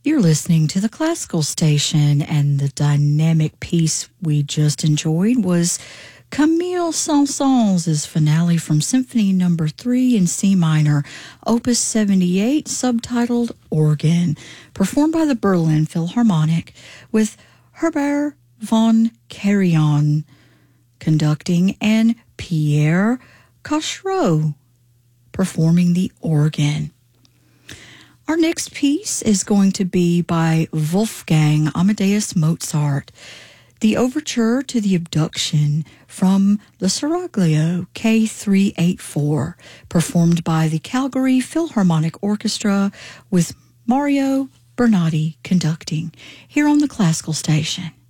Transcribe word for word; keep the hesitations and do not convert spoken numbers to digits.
You're listening to the Classical Station, and the dynamic piece we just enjoyed was Camille Saint-Saëns' finale from Symphony Number three in C minor, Opus seventy-eight, subtitled Organ, performed by the Berlin Philharmonic, with Herbert von Karajan conducting and Pierre Cochereau performing the organ. Our next piece is going to be by Wolfgang Amadeus Mozart, the overture to the Abduction from the Seraglio K three eighty-four, performed by the Calgary Philharmonic Orchestra with Mario Bernardi conducting, here on the Classical Station.